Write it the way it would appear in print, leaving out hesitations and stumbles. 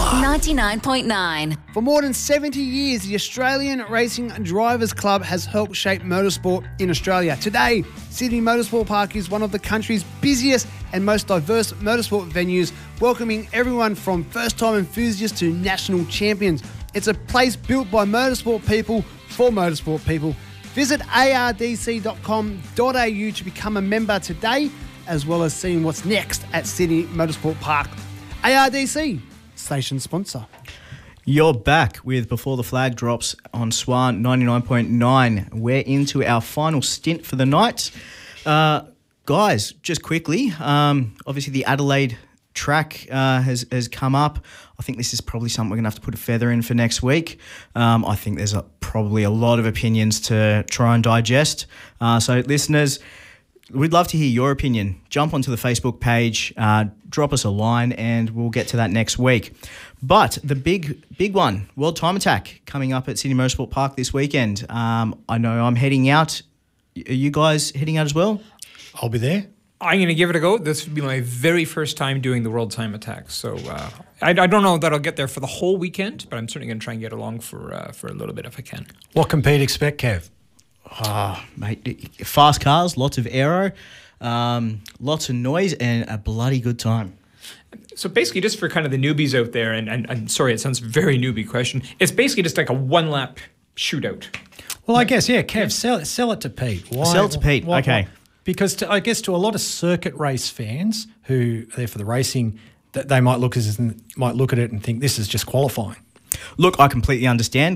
99.9. For more than 70 years, the Australian Racing Drivers Club has helped shape motorsport in Australia. Today, Sydney Motorsport Park is one of the country's busiest and most diverse motorsport venues, welcoming everyone from first-time enthusiasts to national champions. It's a place built by motorsport people for motorsport people. Visit ardc.com.au to become a member today, as well as seeing what's next at Sydney Motorsport Park. ARDC, station sponsor. You're back with Before the Flag Drops on Swan 99.9. We're into our final stint for the night. Guys, just quickly, obviously the Adelaide track has come up. I think this is probably something we're going to have to put a feather in for next week. I think there's probably a lot of opinions to try and digest. So listeners, we'd love to hear your opinion. Jump onto the Facebook page, drop us a line, and we'll get to that next week. But the big one, World Time Attack, coming up at Sydney Motorsport Park this weekend. I know I'm heading out. Are you guys heading out as well? I'll be there. I'm going to give it a go. This would be my very first time doing the World Time Attack. So I don't know that I'll get there for the whole weekend, but I'm certainly going to try and get along for a little bit if I can. What can Pete expect, Kev? Mate, fast cars, lots of aero, lots of noise, and a bloody good time. So basically, just for kind of the newbies out there, and sorry, it sounds very newbie question, it's basically just like a one-lap shootout. Well, I guess, yeah, Kev, sell it to Pete. Why, sell it to Pete, okay. Because I guess to a lot of circuit race fans who are there for the racing, they might look at it and think this is just qualifying. Look, I completely understand.